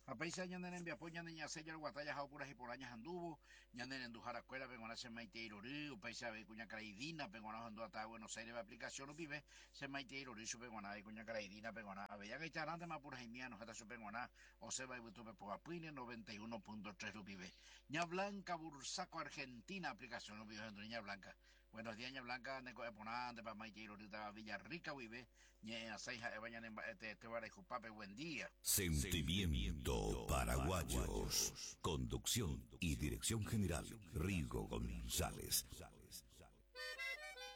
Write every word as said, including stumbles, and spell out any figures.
Apaisa ñanden enviapo ñanden ñaseya guataya jaupuras y porañas anduvo, ñanden en dujara escuela, pengona se maite irori, upaisa ve cuña caraidina, pengona andu ata Buenos Aires de aplicación vive, se maite irori su pengona de cuña caraidina, pengona, aveya que charante más puras y mianos, hasta su pengona, o se va y butupe poapuine, noventa y uno punto tres vive. Ña Blanca, Bursaco, Argentina, aplicación vive, Ña Blanca. Buenos días, Ña Blanca, de Coeponante, para maite irori, Villarrica vive, ña seija, vayan en este bar de Jupape, buen día. Sentimiento Paraguayos. Conducción y dirección general, Rigo González.